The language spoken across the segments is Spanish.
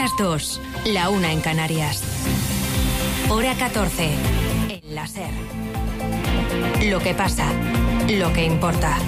las 2, la 1 en Canarias. Hora 14, en la SER. Lo que pasa, lo que importa.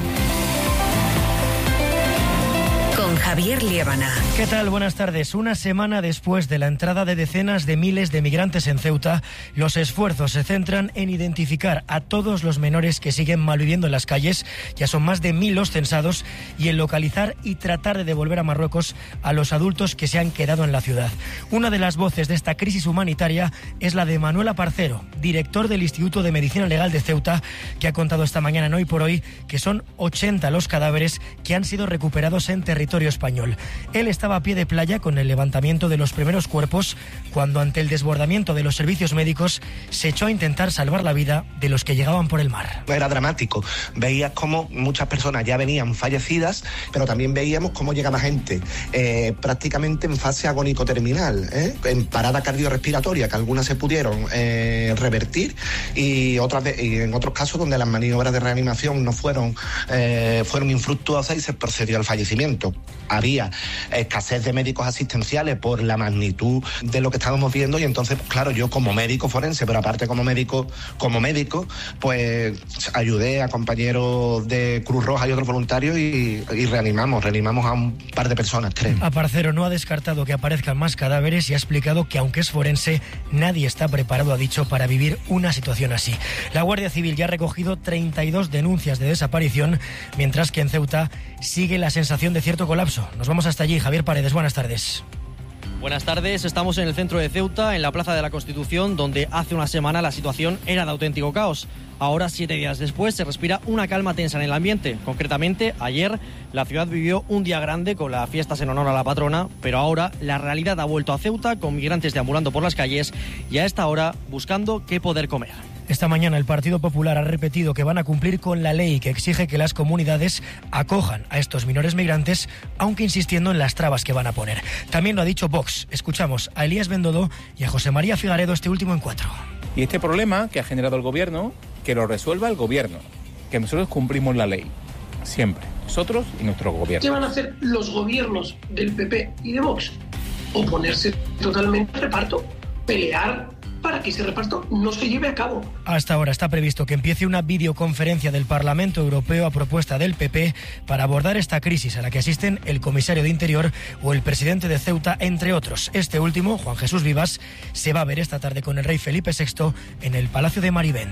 Con Javier Liébana. ¿Qué tal? Buenas tardes. Una semana después de la entrada de decenas de miles de migrantes en Ceuta, los esfuerzos se centran en identificar a todos los menores que siguen malviviendo en las calles, ya son más de 1000 los censados, y en localizar y tratar de devolver a Marruecos a los adultos que se han quedado en la ciudad. Una de las voces de esta crisis humanitaria es la de Manuel Aparcero, director del Instituto de Medicina Legal de Ceuta, que ha contado esta mañana en Hoy por Hoy que son 80 los cadáveres que han sido recuperados en territorio español. Él estaba a pie de playa con el levantamiento de los primeros cuerpos cuando, ante el desbordamiento de los servicios médicos, se echó a intentar salvar la vida de los que llegaban por el mar. Era dramático. Veías cómo muchas personas ya venían fallecidas, pero también veíamos cómo llegaba gente prácticamente en fase agónico-terminal, en parada cardiorrespiratoria, que algunas se pudieron revertir y en otros casos donde las maniobras de reanimación no fueron infructuosas y se procedió al fallecimiento. Había escasez de médicos asistenciales por la magnitud de lo que estábamos viendo y entonces, claro, yo como médico forense, pero aparte como médico, pues ayudé a compañeros de Cruz Roja y otros voluntarios y reanimamos a un par de personas, 3. Aparcero no ha descartado que aparezcan más cadáveres y ha explicado que, aunque es forense, nadie está preparado, ha dicho, para vivir una situación así. La Guardia Civil ya ha recogido 32 denuncias de desaparición, mientras que en Ceuta sigue la sensación de cierto colapso. Nos vamos hasta allí. Javier Paredes, buenas tardes. Buenas tardes, estamos en el centro de Ceuta, en la Plaza de la Constitución, donde hace una semana la situación era de auténtico caos. Ahora, 7 días después, se respira una calma tensa en el ambiente. Concretamente, ayer la ciudad vivió un día grande con las fiestas en honor a la patrona, pero ahora la realidad ha vuelto a Ceuta, con migrantes deambulando por las calles y a esta hora buscando qué poder comer. Esta mañana el Partido Popular ha repetido que van a cumplir con la ley que exige que las comunidades acojan a estos menores migrantes, aunque insistiendo en las trabas que van a poner. También lo ha dicho Vox. Escuchamos a Elías Bendodo y a José María Figaredo, este último en 4. Y este problema que ha generado el gobierno, que lo resuelva el gobierno, que nosotros cumplimos la ley, siempre, nosotros y nuestro gobierno. ¿Qué van a hacer los gobiernos del PP y de Vox? Oponerse totalmente al reparto, pelear para que ese reparto no se lleve a cabo. Hasta ahora está previsto que empiece una videoconferencia del Parlamento Europeo a propuesta del PP para abordar esta crisis, a la que asisten el comisario de Interior o el presidente de Ceuta, entre otros. Este último, Juan Jesús Vivas, se va a ver esta tarde con el rey Felipe VI en el Palacio de Marivent.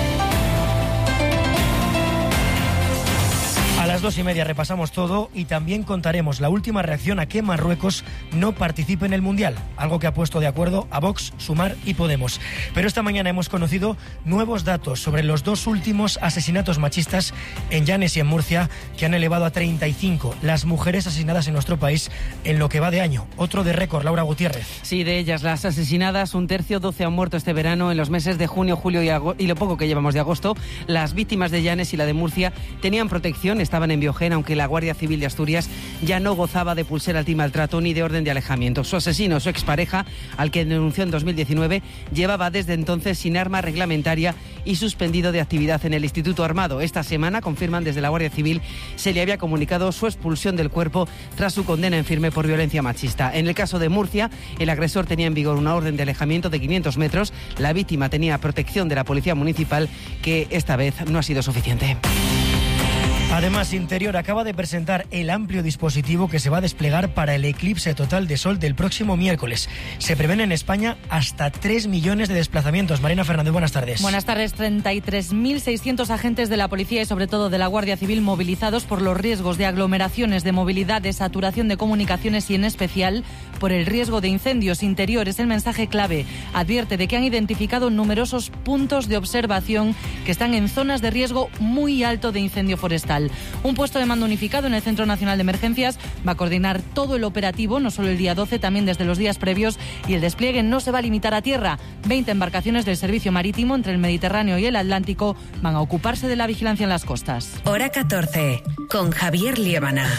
A las 2:30 repasamos todo y también contaremos la última reacción a que Marruecos no participe en el Mundial, algo que ha puesto de acuerdo a Vox, Sumar y Podemos. Pero esta mañana hemos conocido nuevos datos sobre los 2 últimos asesinatos machistas en Llanes y en Murcia, que han elevado a 35 las mujeres asesinadas en nuestro país en lo que va de año. Otro de récord, Laura Gutiérrez. Sí, de ellas las asesinadas, un tercio, 12 han muerto este verano. En los meses de junio, julio y lo poco que llevamos de agosto, las víctimas de Llanes y la de Murcia tenían protección, estaban en Biogén, aunque la Guardia Civil de Asturias ya no gozaba de pulsera antimaltrato ni de orden de alejamiento. Su asesino, su expareja, al que denunció en 2019, llevaba desde entonces sin arma reglamentaria y suspendido de actividad en el Instituto Armado. Esta semana, confirman desde la Guardia Civil, se le había comunicado su expulsión del cuerpo tras su condena en firme por violencia machista. En el caso de Murcia, el agresor tenía en vigor una orden de alejamiento de 500 metros. La víctima tenía protección de la Policía Municipal, que esta vez no ha sido suficiente. Además, Interior acaba de presentar el amplio dispositivo que se va a desplegar para el eclipse total de sol del próximo miércoles. Se prevén en España hasta 3 millones de desplazamientos. Marina Fernández, buenas tardes. Buenas tardes. 33.600 agentes de la policía y sobre todo de la Guardia Civil movilizados por los riesgos de aglomeraciones, de movilidad, de saturación de comunicaciones y en especial por el riesgo de incendios. Interior es el mensaje clave. Advierte de que han identificado numerosos puntos de observación que están en zonas de riesgo muy alto de incendio forestal. Un puesto de mando unificado en el Centro Nacional de Emergencias va a coordinar todo el operativo, no solo el día 12, también desde los días previos, y el despliegue no se va a limitar a tierra. 20 embarcaciones del servicio marítimo entre el Mediterráneo y el Atlántico van a ocuparse de la vigilancia en las costas. Hora 14, con Javier Liébana.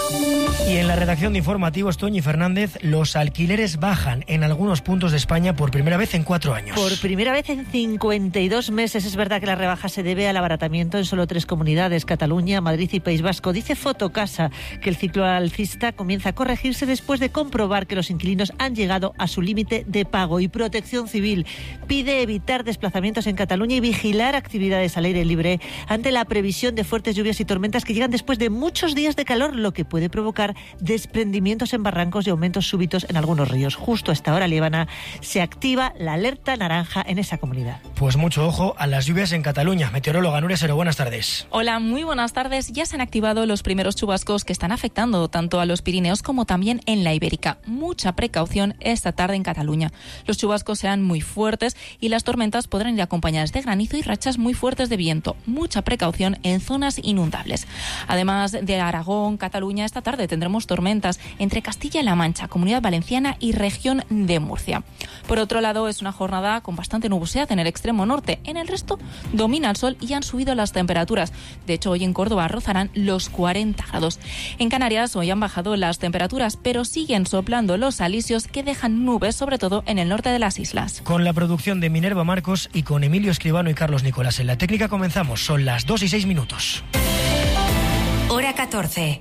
Y en la redacción de Informativos, Toñi Fernández, los alquileres bajan en algunos puntos de España por primera vez en 4 años. Por primera vez en 52 meses. Es verdad que la rebaja se debe al abaratamiento en solo 3 comunidades, Cataluña, Madrid y País Vasco. Dice Fotocasa que el ciclo alcista comienza a corregirse después de comprobar que los inquilinos han llegado a su límite de pago. Y Protección Civil pide evitar desplazamientos en Cataluña y vigilar actividades al aire libre ante la previsión de fuertes lluvias y tormentas que llegan después de muchos días de calor, lo que puede provocar desprendimientos en barrancos y aumentos súbitos en algunos ríos. Justo a esta hora, Líbana, se activa la alerta naranja en esa comunidad. Pues mucho ojo a las lluvias en Cataluña. Meteoróloga Nuria Sero, buenas tardes. Hola, muy buenas tardes. Ya se han activado los primeros chubascos que están afectando tanto a los Pirineos como también en la Ibérica. Mucha precaución esta tarde en Cataluña. Los chubascos serán muy fuertes y las tormentas podrán ir acompañadas de granizo y rachas muy fuertes de viento. Mucha precaución en zonas inundables. Además de Aragón, Cataluña, esta tarde tendremos tormentas entre Castilla-La Mancha, Comunidad Valenciana y región de Murcia. Por otro lado, es una jornada con bastante nubosidad en el extremo norte. En el resto domina el sol y han subido las temperaturas. De hecho, hoy en Córdoba rozarán los 40 grados. En Canarias hoy han bajado las temperaturas, pero siguen soplando los alisios que dejan nubes, sobre todo en el norte de las islas. Con la producción de Minerva Marcos y con Emilio Escribano y Carlos Nicolás en la técnica comenzamos. Son las 2:06. Hora 14.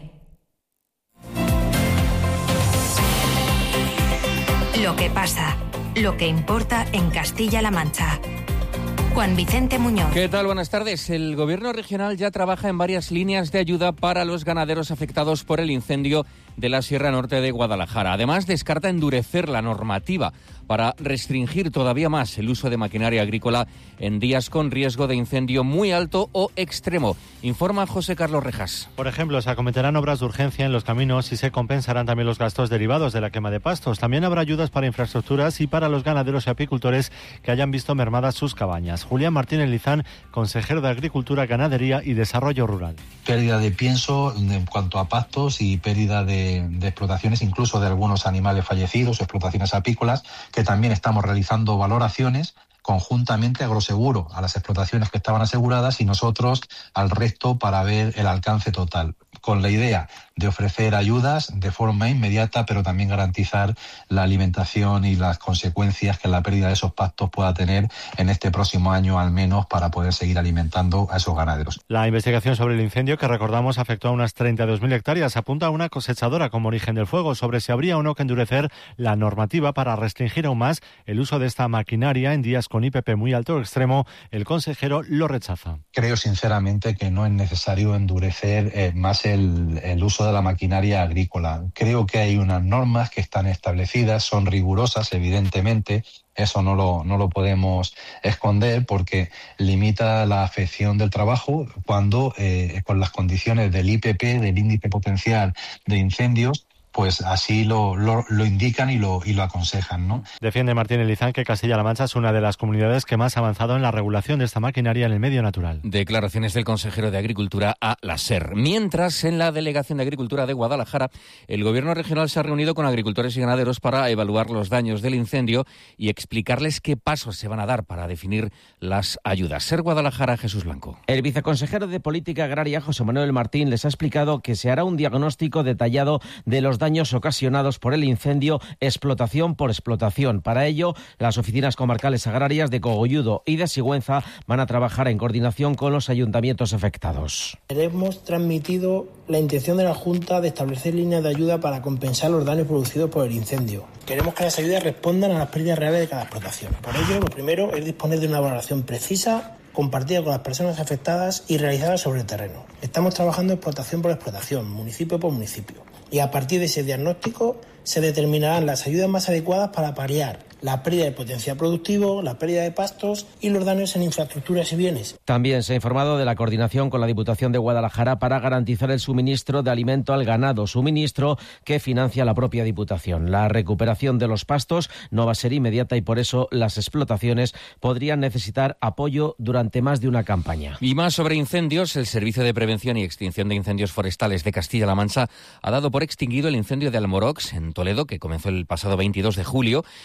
Lo que pasa, lo que importa en Castilla-La Mancha. Juan Vicente Muñoz. ¿Qué tal? Buenas tardes. El Gobierno regional ya trabaja en varias líneas de ayuda para los ganaderos afectados por el incendio de la Sierra Norte de Guadalajara. Además, descarta endurecer la normativa para restringir todavía más el uso de maquinaria agrícola en días con riesgo de incendio muy alto o extremo. Informa José Carlos Rejas. Por ejemplo, se acometerán obras de urgencia en los caminos y se compensarán también los gastos derivados de la quema de pastos. También habrá ayudas para infraestructuras y para los ganaderos y apicultores que hayan visto mermadas sus cabañas. Julián Martínez Lizán, consejero de Agricultura, Ganadería y Desarrollo Rural. Pérdida de pienso en cuanto a pastos y pérdida de explotaciones, incluso de algunos animales fallecidos o explotaciones apícolas, que también estamos realizando valoraciones conjuntamente Agroseguro a las explotaciones que estaban aseguradas y nosotros al resto para ver el alcance total, con la idea de ofrecer ayudas de forma inmediata, pero también garantizar la alimentación y las consecuencias que la pérdida de esos pastos pueda tener en este próximo año, al menos, para poder seguir alimentando a esos ganaderos. La investigación sobre el incendio, que recordamos afectó a unas 32.000 hectáreas, apunta a una cosechadora como origen del fuego sobre si habría o no que endurecer la normativa para restringir aún más el uso de esta maquinaria en días con IPP muy alto o extremo. El consejero lo rechaza. Creo sinceramente que no es necesario endurecer más el uso de la maquinaria agrícola. Creo que hay unas normas que están establecidas, son rigurosas, evidentemente. Eso no lo podemos esconder porque limita la afección del trabajo cuando con las condiciones del IPP, del índice potencial de incendios, pues así lo indican y lo aconsejan, ¿no? Defiende Martínez Lizán que Castilla-La Mancha es una de las comunidades que más ha avanzado en la regulación de esta maquinaria en el medio natural. Declaraciones del consejero de Agricultura a la SER. Mientras, en la Delegación de Agricultura de Guadalajara, el Gobierno regional se ha reunido con agricultores y ganaderos para evaluar los daños del incendio y explicarles qué pasos se van a dar para definir las ayudas. SER Guadalajara, Jesús Blanco. El viceconsejero de Política Agraria, José Manuel Martín, les ha explicado que se hará un diagnóstico detallado de los daños ocasionados por el incendio, explotación por explotación. Para ello, las oficinas comarcales agrarias de Cogolludo y de Sigüenza van a trabajar en coordinación con los ayuntamientos afectados. Hemos transmitido la intención de la Junta de establecer líneas de ayuda para compensar los daños producidos por el incendio. Queremos que las ayudas respondan a las pérdidas reales de cada explotación. Por ello, lo primero es disponer de una valoración precisa, compartida con las personas afectadas y realizada sobre el terreno. Estamos trabajando explotación por explotación, municipio por municipio. Y a partir de ese diagnóstico se determinarán las ayudas más adecuadas para paliar la pérdida de potencial productivo, la pérdida de pastos y los daños en infraestructuras y bienes. También se ha informado de la coordinación con la Diputación de Guadalajara para garantizar el suministro de alimento al ganado, suministro que financia la propia Diputación. La recuperación de los pastos no va a ser inmediata y por eso las explotaciones podrían necesitar apoyo durante más de una campaña. Y más sobre incendios, el Servicio de Prevención y Extinción de Incendios Forestales de Castilla-La Mancha ha dado por extinguido el incendio de Almorox, en Toledo, que comenzó el pasado 22 de julio, debido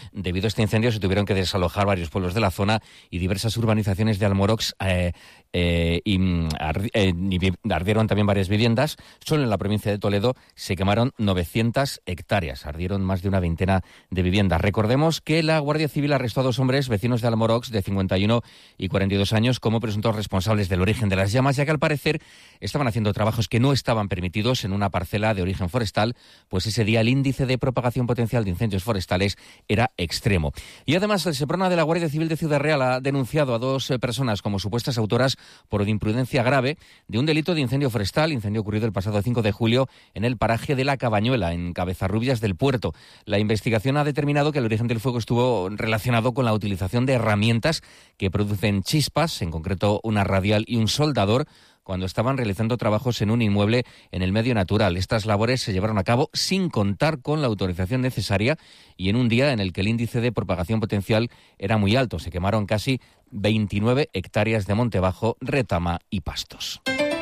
debido a este incendio se tuvieron que desalojar varios pueblos de la zona y diversas urbanizaciones de Almorox ardieron también varias viviendas. Solo en la provincia de Toledo se quemaron 900 hectáreas. Ardieron más de una veintena de viviendas. Recordemos que la Guardia Civil arrestó a 2 hombres vecinos de Almorox de 51 y 42 años como presuntos responsables del origen de las llamas, ya que al parecer estaban haciendo trabajos que no estaban permitidos en una parcela de origen forestal, pues ese día el índice de propagación potencial de incendios forestales era extremo. Y además el Seprona de la Guardia Civil de Ciudad Real ha denunciado a 2 personas como supuestas autoras por imprudencia grave de un delito de incendio forestal, incendio ocurrido el pasado 5 de julio en el paraje de La Cabañuela, en Cabezarrubias del Puerto. La investigación ha determinado que el origen del fuego estuvo relacionado con la utilización de herramientas que producen chispas, en concreto una radial y un soldador, cuando estaban realizando trabajos en un inmueble en el medio natural. Estas labores se llevaron a cabo sin contar con la autorización necesaria y en un día en el que el índice de propagación potencial era muy alto. Se quemaron casi 29 hectáreas de monte bajo, retama y pastos.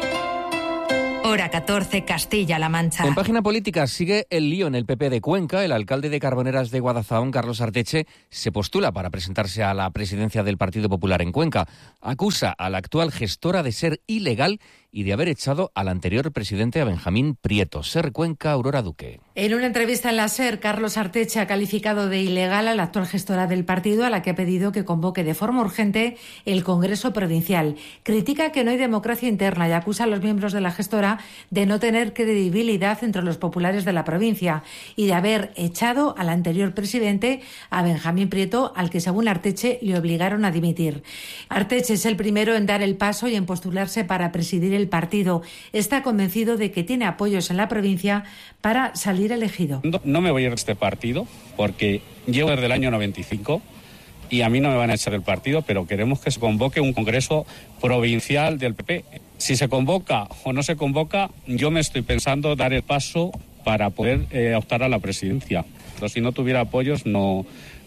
Hora 14, Castilla-La Mancha. En página política sigue el lío en el PP de Cuenca. El alcalde de Carboneras de Guadalzahón, Carlos Arteche, se postula para presentarse a la presidencia del Partido Popular en Cuenca. Acusa a la actual gestora de ser ilegal y de haber echado al anterior presidente, a Benjamín Prieto. SER Cuenca, Aurora Duque. En una entrevista en la SER, Carlos Arteche ha calificado de ilegal a la actual gestora del partido, a la que ha pedido que convoque de forma urgente el Congreso Provincial. Critica que no hay democracia interna y acusa a los miembros de la gestora de no tener credibilidad entre los populares de la provincia y de haber echado al anterior presidente, a Benjamín Prieto, al que según Arteche le obligaron a dimitir. Arteche es el primero en dar el paso y en postularse para presidir el partido. Está convencido de que tiene apoyos en la provincia para salir elegido. No me voy a ir de este partido porque llevo desde el año 95 y a mí no me van a echar el partido, pero queremos que se convoque un congreso provincial del PP. Si se convoca o no se convoca, yo me estoy pensando dar el paso para poder optar a la presidencia. Pero si no tuviera apoyos no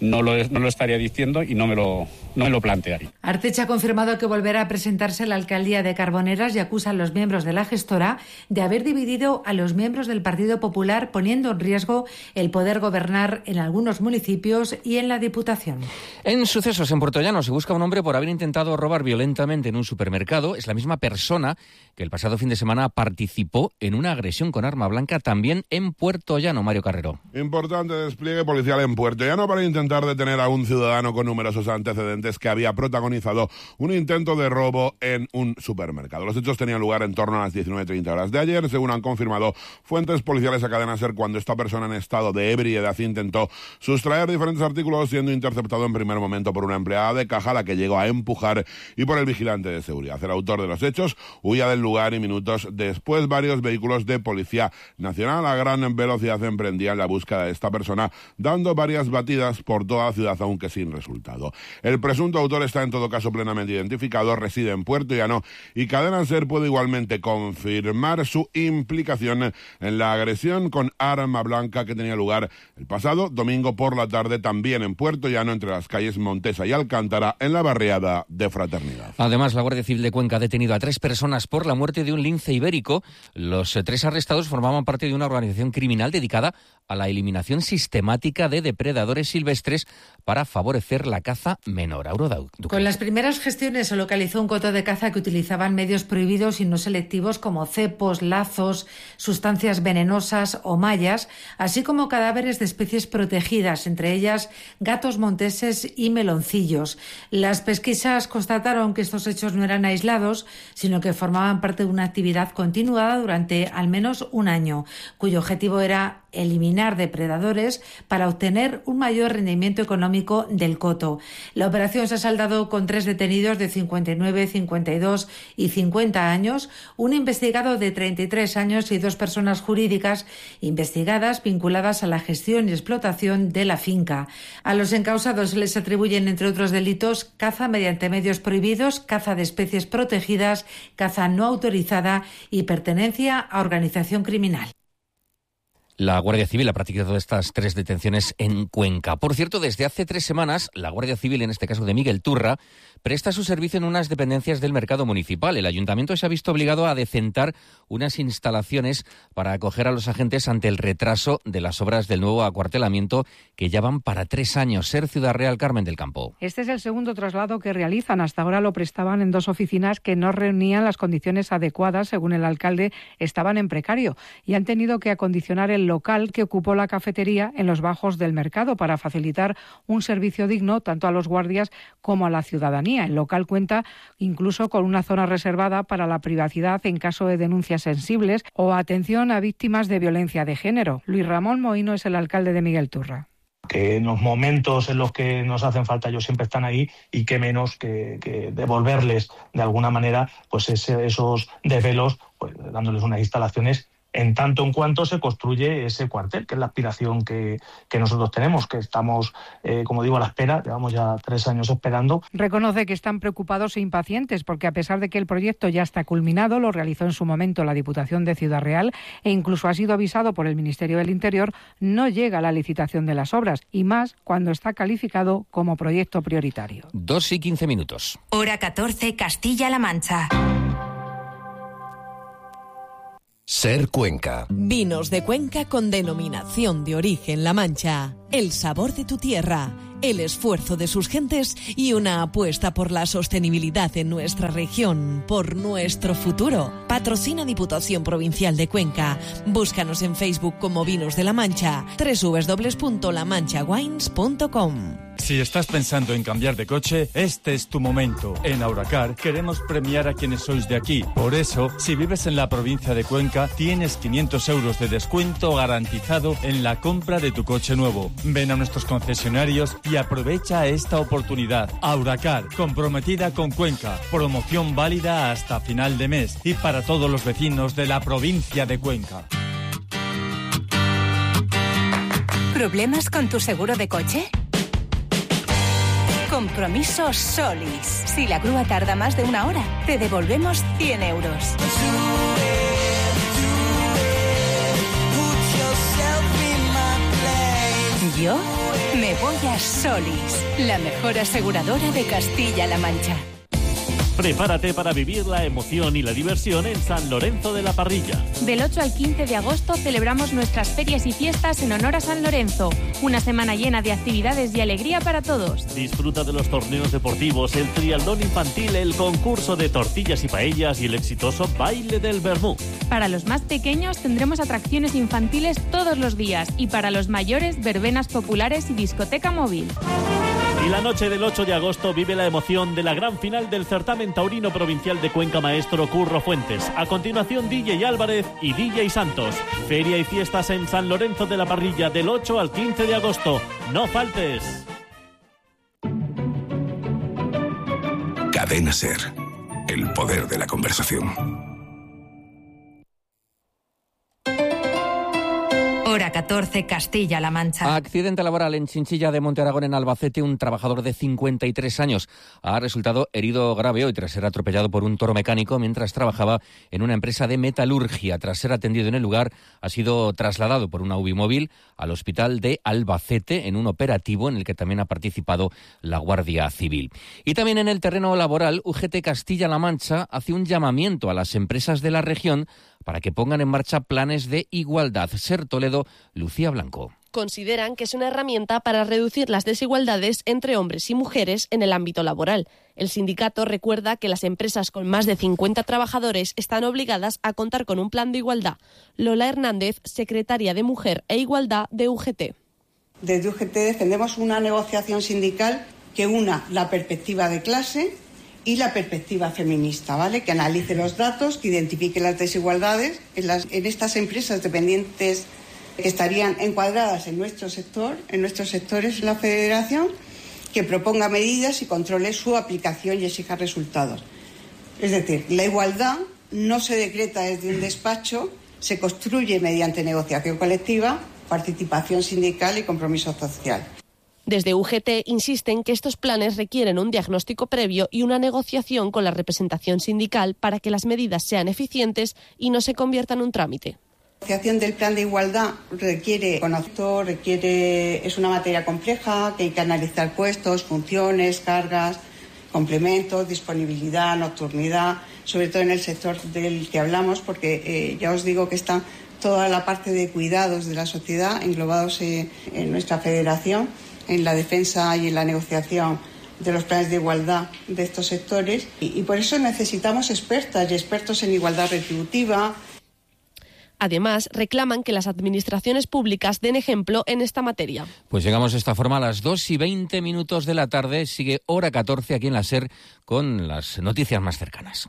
lo estaría diciendo y no me lo plantearía. Arteche ha confirmado que volverá a presentarse a la alcaldía de Carboneras y acusa a los miembros de la gestora de haber dividido a los miembros del Partido Popular, poniendo en riesgo el poder gobernar en algunos municipios y en la Diputación. En sucesos en Puerto Llano se busca un hombre por haber intentado robar violentamente en un supermercado. Es la misma persona que el pasado fin de semana participó en una agresión con arma blanca también en Puerto Llano. Mario Carrero. Importante despliegue policial en Puerto Llano para intentar detener a un ciudadano con numerosos antecedentes que había protagonizado un intento de robo en un supermercado. Los hechos tenían lugar en torno a las 19:30 horas de ayer, según han confirmado fuentes policiales a Cadena SER, cuando esta persona en estado de ebriedad intentó sustraer diferentes artículos, siendo interceptado en primer momento por una empleada de caja, a la que llegó a empujar, y por el vigilante de seguridad. El autor de los hechos huía del lugar y minutos después varios vehículos de Policía Nacional a gran velocidad emprendían la búsqueda de esta persona, dando varias batidas por toda la ciudad, aunque sin resultado. El presunto autor está en todo caso plenamente identificado, reside en Puerto Llano y Cadena SER puede igualmente confirmar su implicación en la agresión con arma blanca que tenía lugar el pasado domingo por la tarde, también en Puerto Llano, entre las calles Montesa y Alcántara, en la barriada de Fraternidad. Además, la Guardia Civil de Cuenca ha detenido a 3 personas por la muerte de un lince ibérico. Los 3 arrestados formaban parte de una organización criminal dedicada a la eliminación sistemática de depredadores silvestres para favorecer la caza menor. Aurora Duque. Con las primeras gestiones se localizó un coto de caza que utilizaban medios prohibidos y no selectivos como cepos, lazos, sustancias venenosas o mallas, así como cadáveres de especies protegidas, entre ellas gatos monteses y meloncillos. Las pesquisas constataron que estos hechos no eran aislados, sino que formaban parte de una actividad continuada durante al menos un año, cuyo objetivo era eliminar depredadores para obtener un mayor rendimiento económico del coto. La operación se ha saldado con 3 detenidos de 59, 52 y 50 años, un investigado de 33 años y 2 personas jurídicas investigadas vinculadas a la gestión y explotación de la finca. A los encausados se les atribuyen, entre otros delitos, caza mediante medios prohibidos, caza de especies protegidas, caza no autorizada y pertenencia a organización criminal. La Guardia Civil ha practicado estas 3 detenciones en Cuenca. Por cierto, desde hace 3 semanas, la Guardia Civil, en este caso de Miguel Turra, presta su servicio en unas dependencias del mercado municipal. El ayuntamiento se ha visto obligado a decentar unas instalaciones para acoger a los agentes ante el retraso de las obras del nuevo acuartelamiento, que ya van para 3 años. Ser Ciudad Real, Carmen del Campo. Este es el segundo traslado que realizan. Hasta ahora lo prestaban en 2 oficinas que no reunían las condiciones adecuadas, según el alcalde, estaban en precario y han tenido que acondicionar el local que ocupó la cafetería en los bajos del mercado para facilitar un servicio digno tanto a los guardias como a la ciudadanía. El local cuenta incluso con una zona reservada para la privacidad en caso de denuncias sensibles o atención a víctimas de violencia de género. Luis Ramón Mohino es el alcalde de Miguel Turra. Que en los momentos en los que nos hacen falta ellos siempre están ahí, y qué menos que devolverles de alguna manera pues esos desvelos, pues dándoles unas instalaciones en tanto en cuanto se construye ese cuartel, que es la aspiración que nosotros tenemos, que estamos, como digo, a la espera. Llevamos ya 3 años esperando. Reconoce que están preocupados e impacientes porque, a pesar de que el proyecto ya está culminado, lo realizó en su momento la Diputación de Ciudad Real e incluso ha sido avisado por el Ministerio del Interior, no llega a la licitación de las obras, y más cuando está calificado como proyecto prioritario. 2:15. Hora 14, Castilla-La Mancha. Ser Cuenca. Vinos de Cuenca con denominación de origen La Mancha. El sabor de tu tierra, el esfuerzo de sus gentes y una apuesta por la sostenibilidad en nuestra región, por nuestro futuro. Patrocina Diputación Provincial de Cuenca. Búscanos en Facebook como Vinos de La Mancha, www.lamanchawines.com. Si estás pensando en cambiar de coche, este es tu momento. En Auracar queremos premiar a quienes sois de aquí. Por eso, si vives en la provincia de Cuenca, tienes 500 euros de descuento garantizado en la compra de tu coche nuevo. Ven a nuestros concesionarios y aprovecha esta oportunidad. Auracar, comprometida con Cuenca. Promoción válida hasta final de mes y para todos los vecinos de la provincia de Cuenca. ¿Problemas con tu seguro de coche? Compromiso Solis. Si la grúa tarda más de 1 hora, te devolvemos 100 euros. Yo me voy a Solis, la mejor aseguradora de Castilla-La Mancha. Prepárate para vivir la emoción y la diversión en San Lorenzo de la Parrilla. Del 8 al 15 de agosto celebramos nuestras ferias y fiestas en honor a San Lorenzo. Una semana llena de actividades y alegría para todos. Disfruta de los torneos deportivos, el triatlón infantil, el concurso de tortillas y paellas y el exitoso baile del vermú. Para los más pequeños tendremos atracciones infantiles todos los días y para los mayores verbenas populares y discoteca móvil. Y la noche del 8 de agosto vive la emoción de la gran final del certamen taurino provincial de Cuenca Maestro Curro Fuentes. A continuación, DJ Álvarez y DJ Santos. Feria y fiestas en San Lorenzo de la Parrilla del 8 al 15 de agosto. ¡No faltes! Cadena Ser. El poder de la conversación. Hora 14, Castilla-La Mancha. Accidente laboral en Chinchilla de Monte Aragón, en Albacete. Un trabajador de 53 años ha resultado herido grave hoy tras ser atropellado por un toro mecánico mientras trabajaba en una empresa de metalurgia. Tras ser atendido en el lugar, ha sido trasladado por una UBI móvil al hospital de Albacete en un operativo en el que también ha participado la Guardia Civil. Y también en el terreno laboral, UGT Castilla-La Mancha hace un llamamiento a las empresas de la región para que pongan en marcha planes de igualdad. Ser Toledo, Lucía Blanco. Consideran que es una herramienta para reducir las desigualdades entre hombres y mujeres en el ámbito laboral. El sindicato recuerda que las empresas con más de 50 trabajadores están obligadas a contar con un plan de igualdad. Lola Hernández, secretaria de Mujer e Igualdad de UGT. Desde UGT defendemos una negociación sindical que una la perspectiva de clase y la perspectiva feminista, ¿vale? Que analice los datos, que identifique las desigualdades en estas empresas dependientes que estarían encuadradas en nuestro sector, en nuestros sectores en la Federación, que proponga medidas y controle su aplicación y exija resultados. Es decir, la igualdad no se decreta desde un despacho, se construye mediante negociación colectiva, participación sindical y compromiso social. Desde UGT insisten que estos planes requieren un diagnóstico previo y una negociación con la representación sindical para que las medidas sean eficientes y no se conviertan en un trámite. La negociación del plan de igualdad requiere conocimiento, es una materia compleja, que hay que analizar puestos, funciones, cargas, complementos, disponibilidad, nocturnidad, sobre todo en el sector del que hablamos, porque ya os digo que está toda la parte de cuidados de la sociedad englobados en nuestra federación, en la defensa y en la negociación de los planes de igualdad de estos sectores, y por eso necesitamos expertas y expertos en igualdad retributiva. Además, reclaman que las administraciones públicas den ejemplo en esta materia. Pues llegamos de esta forma a las 2:20 de la tarde. Sigue Hora 14 aquí en la SER con las noticias más cercanas.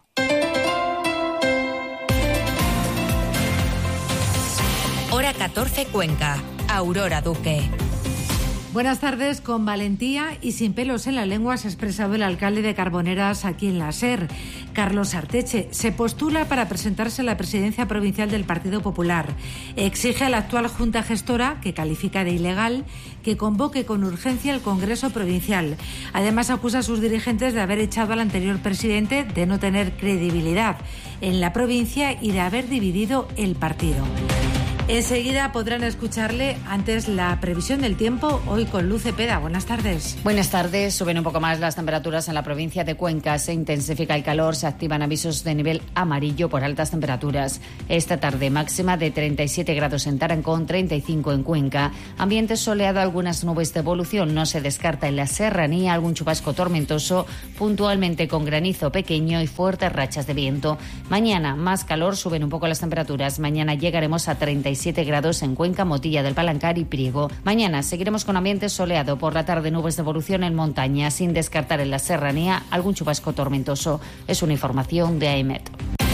Hora 14 Cuenca. Aurora Duque. Buenas tardes. Con valentía y sin pelos en la lengua se ha expresado el alcalde de Carboneras aquí en la SER, Carlos Arteche. Se postula para presentarse a la presidencia provincial del Partido Popular. Exige a la actual Junta Gestora, que califica de ilegal, que convoque con urgencia el Congreso Provincial. Además, acusa a sus dirigentes de haber echado al anterior presidente, de no tener credibilidad en la provincia y de haber dividido el partido. Enseguida podrán escucharle. Antes, la previsión del tiempo, hoy con Luz Cepeda. Buenas tardes. Buenas tardes. Suben un poco más las temperaturas en la provincia de Cuenca. Se intensifica el calor, se activan avisos de nivel amarillo por altas temperaturas. Esta tarde máxima de 37 grados en Tarancón, 35 en Cuenca. Ambiente soleado, algunas nubes de evolución. No se descarta en la serranía algún chubasco tormentoso, puntualmente con granizo pequeño y fuertes rachas de viento. Mañana más calor, suben un poco las temperaturas. Mañana llegaremos a 37 grados en Cuenca, Motilla del Palancar y Priego. Mañana seguiremos con ambiente soleado, por la tarde nubes de evolución en montaña, sin descartar en la serranía algún chubasco tormentoso. Es una información de AEMET.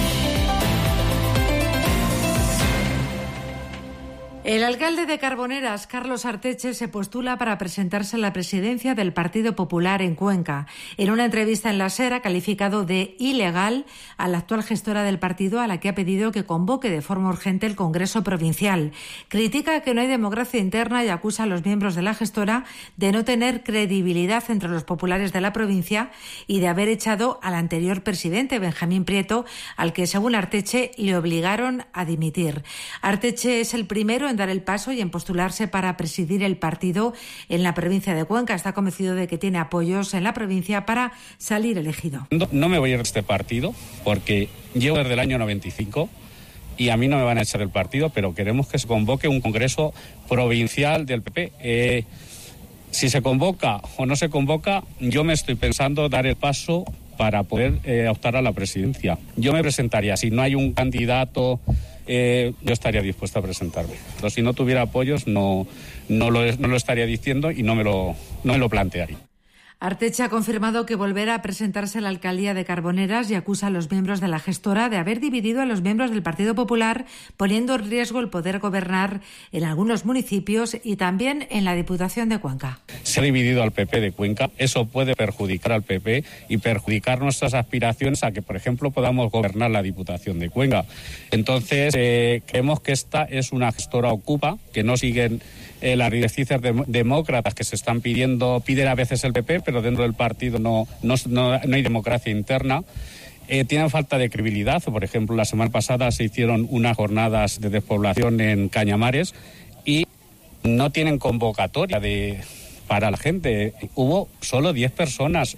El alcalde de Carboneras, Carlos Arteche, se postula para presentarse a la presidencia del Partido Popular en Cuenca. En una entrevista en la SER ha calificado de ilegal a la actual gestora del partido, a la que ha pedido que convoque de forma urgente el Congreso Provincial. Critica que no hay democracia interna y acusa a los miembros de la gestora de no tener credibilidad entre los populares de la provincia y de haber echado al anterior presidente, Benjamín Prieto, al que, según Arteche, le obligaron a dimitir. Arteche es el primero en dar el paso y en postularse para presidir el partido en la provincia de Cuenca. Está convencido de que tiene apoyos en la provincia para salir elegido. No me voy a ir de este partido porque llevo desde el año 95 y a mí no me van a echar el partido, pero queremos que se convoque un congreso provincial del PP. Si se convoca o no se convoca, yo me estoy pensando dar el paso para poder optar a la presidencia. Yo me presentaría, si no hay un candidato, yo estaría dispuesto a presentarme. Pero si no tuviera apoyos, no lo estaría diciendo y no me lo plantearía. Arteche ha confirmado que volverá a presentarse a la alcaldía de Carboneras y acusa a los miembros de la gestora de haber dividido a los miembros del Partido Popular, poniendo en riesgo el poder gobernar en algunos municipios y también en la Diputación de Cuenca. Se ha dividido al PP de Cuenca. Eso puede perjudicar al PP y perjudicar nuestras aspiraciones a que, por ejemplo, podamos gobernar la Diputación de Cuenca. Entonces, creemos que esta es una gestora ocupa, que no siguen las directrices demócratas que se están piden a veces el PP, pero dentro del partido no hay democracia interna. Tienen falta de credibilidad. Por ejemplo, la semana pasada se hicieron unas jornadas de despoblación en Cañamares y no tienen convocatoria para la gente. Hubo solo 10 personas.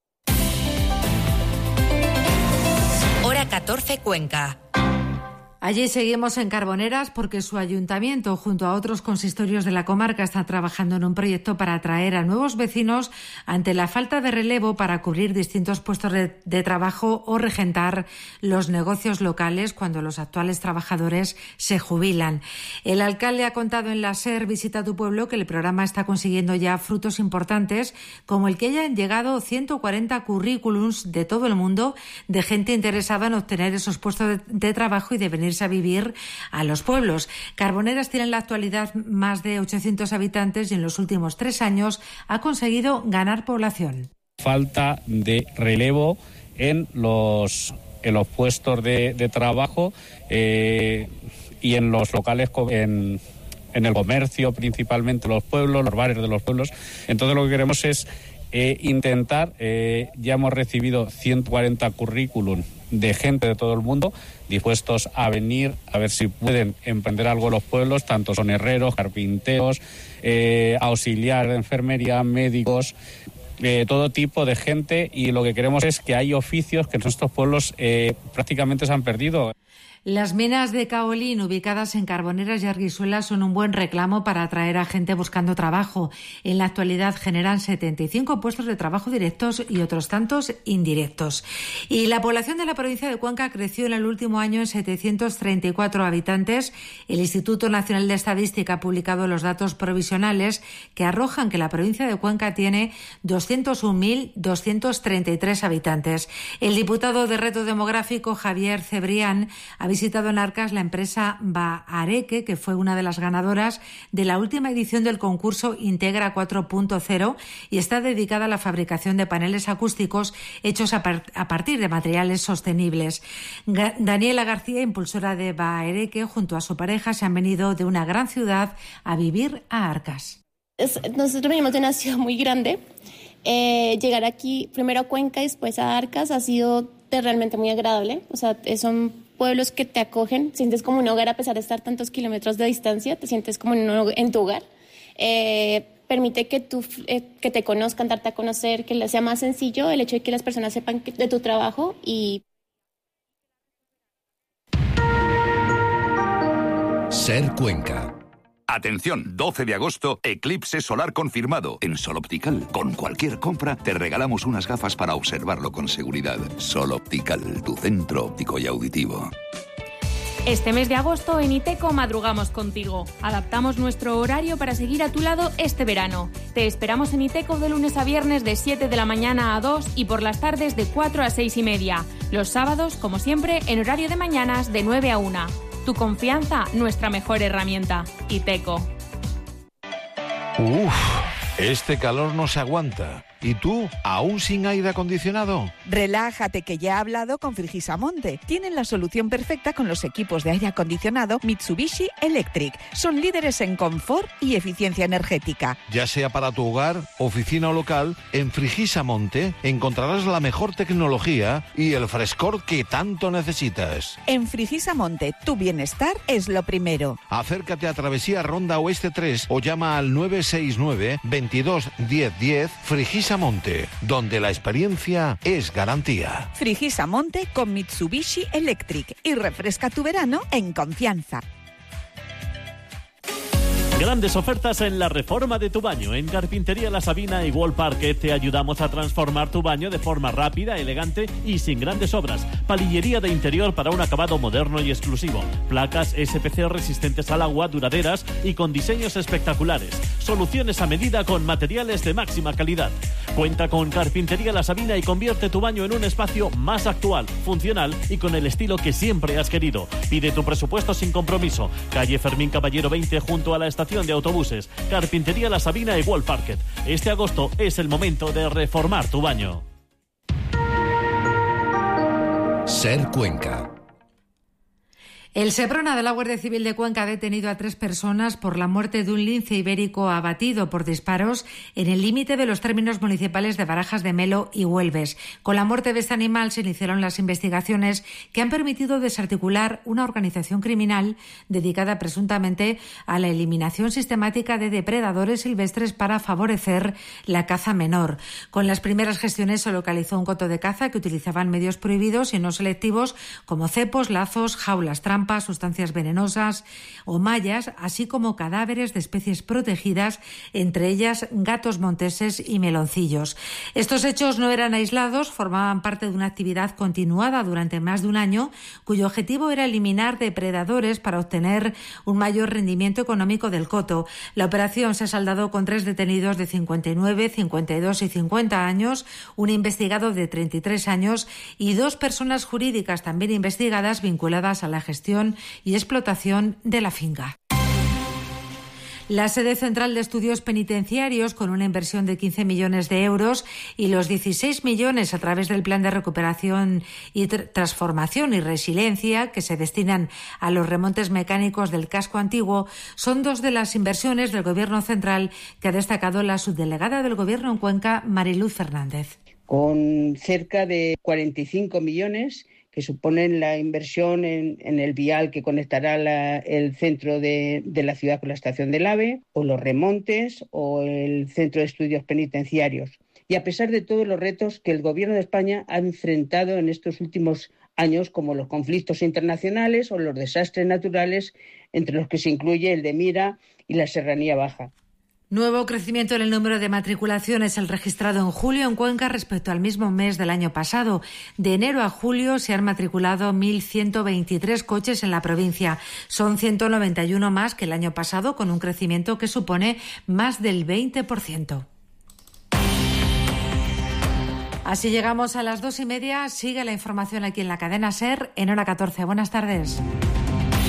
Hora 14 Cuenca. Allí seguimos en Carboneras porque su ayuntamiento, junto a otros consistorios de la comarca, está trabajando en un proyecto para atraer a nuevos vecinos ante la falta de relevo para cubrir distintos puestos de trabajo o regentar los negocios locales cuando los actuales trabajadores se jubilan. El alcalde ha contado en la SER Visita tu Pueblo que el programa está consiguiendo ya frutos importantes, como el que hayan llegado 140 currículums de todo el mundo de gente interesada en obtener esos puestos de trabajo y de venir a vivir a los pueblos. Carboneras tiene en la actualidad más de 800 habitantes y en los últimos 3 años ha conseguido ganar población. Falta de relevo en los puestos de trabajo y en los locales, en el comercio, principalmente los pueblos, los bares de los pueblos. Entonces lo que queremos es Intentar, ya hemos recibido 140 currículum de gente de todo el mundo dispuestos a venir a ver si pueden emprender algo en los pueblos, tanto son herreros, carpinteros, auxiliar de enfermería, médicos, todo tipo de gente, y lo que queremos es que hay oficios que en nuestros pueblos prácticamente se han perdido. Las minas de caolín ubicadas en Carboneras y Arguisuela son un buen reclamo para atraer a gente buscando trabajo. En la actualidad generan 75 puestos de trabajo directos y otros tantos indirectos. Y la población de la provincia de Cuenca creció en el último año en 734 habitantes. El Instituto Nacional de Estadística ha publicado los datos provisionales que arrojan que la provincia de Cuenca tiene 201.233 habitantes. El diputado de Reto Demográfico, Javier Cebrián, ha visitado en Arcas la empresa Baareque, que fue una de las ganadoras de la última edición del concurso Integra 4.0 y está dedicada a la fabricación de paneles acústicos hechos a partir de materiales sostenibles. Daniela García, impulsora de Baareque, junto a su pareja, se han venido de una gran ciudad a vivir a Arcas. Nosotros venimos de una ciudad muy grande. Llegar aquí, primero a Cuenca y después a Arcas, ha sido realmente muy agradable. O sea, son pueblos que te acogen, sientes como un hogar a pesar de estar tantos kilómetros de distancia, te sientes como en tu hogar. Permite que te conozcan, darte a conocer, que sea más sencillo el hecho de que las personas sepan de tu trabajo y... Ser Cuenca. Atención, 12 de agosto, eclipse solar confirmado. En Sol Optical, con cualquier compra, te regalamos unas gafas para observarlo con seguridad. Sol Optical, tu centro óptico y auditivo. Este mes de agosto en Iteco madrugamos contigo. Adaptamos nuestro horario para seguir a tu lado este verano. Te esperamos en Iteco de lunes a viernes de 7 de la mañana a 2 y por las tardes de 4 a 6 y media. Los sábados, como siempre, en horario de mañanas de 9 a 1. Tu confianza, nuestra mejor herramienta. Iteco. Uf, este calor no se aguanta. ¿Y tú, aún sin aire acondicionado? Relájate, que ya he hablado con Frigisamonte. Tienen la solución perfecta con los equipos de aire acondicionado Mitsubishi Electric. Son líderes en confort y eficiencia energética. Ya sea para tu hogar, oficina o local, en Frigisamonte encontrarás la mejor tecnología y el frescor que tanto necesitas. En Frigisamonte, tu bienestar es lo primero. Acércate a Travesía Ronda Oeste 3 o llama al 969 22 10 10 Frigisamonte, donde la experiencia es garantía. Frigisamonte con Mitsubishi Electric y refresca tu verano en confianza. Grandes ofertas en la reforma de tu baño. En Carpintería La Sabina y Wall Parquet te ayudamos a transformar tu baño de forma rápida, elegante y sin grandes obras. Palillería de interior para un acabado moderno y exclusivo. Placas SPC resistentes al agua, duraderas y con diseños espectaculares. Soluciones a medida con materiales de máxima calidad. Cuenta con Carpintería La Sabina y convierte tu baño en un espacio más actual, funcional y con el estilo que siempre has querido. Pide tu presupuesto sin compromiso. Calle Fermín Caballero 20 junto a la estación de autobuses. Carpintería La Sabina y Wall Parquet. Este agosto es el momento de reformar tu baño. Ser Cuenca. El Seprona de la Guardia Civil de Cuenca ha detenido a 3 personas por la muerte de un lince ibérico abatido por disparos en el límite de los términos municipales de Barajas de Melo y Huelves. Con la muerte de este animal se iniciaron las investigaciones que han permitido desarticular una organización criminal dedicada presuntamente a la eliminación sistemática de depredadores silvestres para favorecer la caza menor. Con las primeras gestiones se localizó un coto de caza que utilizaban medios prohibidos y no selectivos como cepos, lazos, jaulas, trampas, sustancias venenosas o mallas, así como cadáveres de especies protegidas, entre ellas gatos monteses y meloncillos. Estos hechos no eran aislados, formaban parte de una actividad continuada durante más de un año, cuyo objetivo era eliminar depredadores para obtener un mayor rendimiento económico del coto. La operación se ha saldado con 3 detenidos de 59, 52 y 50 años, un investigado de 33 años y 2 personas jurídicas también investigadas vinculadas a la gestión y explotación de la finca. La sede central de estudios penitenciarios, con una inversión de 15 millones de euros y los 16 millones a través del Plan de Recuperación y Transformación y Resiliencia que se destinan a los remontes mecánicos del casco antiguo, son dos de las inversiones del Gobierno central que ha destacado la subdelegada del Gobierno en Cuenca, Mariluz Fernández. Con cerca de 45 millones que suponen la inversión en el vial que conectará el centro de la ciudad con la estación del AVE, o los remontes, o el centro de estudios penitenciarios. Y a pesar de todos los retos que el Gobierno de España ha enfrentado en estos últimos años, como los conflictos internacionales o los desastres naturales, entre los que se incluye el de Mira y la Serranía Baja. Nuevo crecimiento en el número de matriculaciones, el registrado en julio en Cuenca respecto al mismo mes del año pasado. De enero a julio se han matriculado 1.123 coches en la provincia. Son 191 más que el año pasado, con un crecimiento que supone más del 20%. Así llegamos a las 2:30. Sigue la información aquí en la cadena SER en hora 14. Buenas tardes.